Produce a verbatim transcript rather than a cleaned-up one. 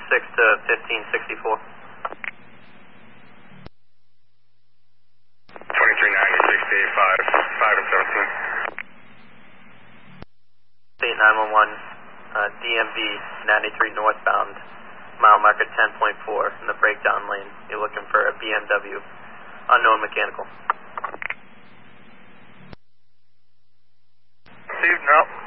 six to fifteen sixty-four. twenty-three ninety, sixty-eight, five, five and seventeen. State nine one one, uh, D M V ninety-three northbound, mile marker ten point four in the breakdown lane. You're looking for a B M W, unknown mechanical. Steve, no.